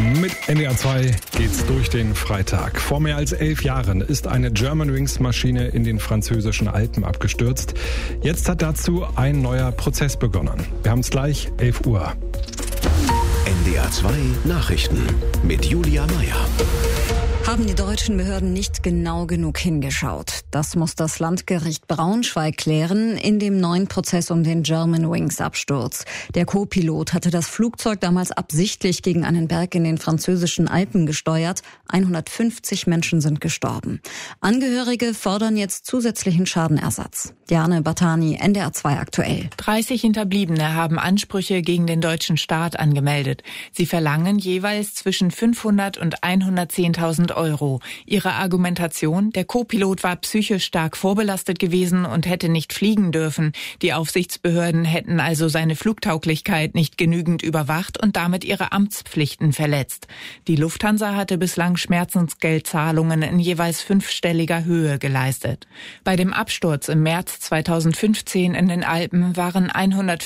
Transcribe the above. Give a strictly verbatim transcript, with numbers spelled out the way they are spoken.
Mit N D R zwei geht's durch den Freitag. Vor mehr als elf Jahren ist eine Germanwings-Maschine in den französischen Alpen abgestürzt. Jetzt hat dazu ein neuer Prozess begonnen. Wir haben es gleich, elf Uhr. N D R zwei Nachrichten mit Julia Meyer. Haben die deutschen Behörden nicht genau genug hingeschaut? Das muss das Landgericht Braunschweig klären in dem neuen Prozess um den Germanwings-Absturz. Der Co-Pilot hatte das Flugzeug damals absichtlich gegen einen Berg in den französischen Alpen gesteuert. hundertfünfzig Menschen sind gestorben. Angehörige fordern jetzt zusätzlichen Schadenersatz. Diane Batani, N D R zwei aktuell. dreißig Hinterbliebene haben Ansprüche gegen den deutschen Staat angemeldet. Sie verlangen jeweils zwischen fünfhundert und hundertzehntausend Euro. Ihre Argumentation: Der Co-Pilot war psychisch stark vorbelastet gewesen und hätte nicht fliegen dürfen. Die Aufsichtsbehörden hätten also seine Flugtauglichkeit nicht genügend überwacht und damit ihre Amtspflichten verletzt. Die Lufthansa hatte bislang Schmerzensgeldzahlungen in jeweils fünfstelliger Höhe geleistet. Bei dem Absturz im März zweitausendfünfzehn in den Alpen waren hundertfünfzig